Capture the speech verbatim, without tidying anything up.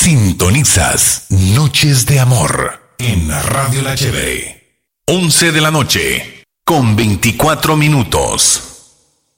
Sintonizas Noches de Amor en Radio La Chévere. once de la noche con veinticuatro minutos.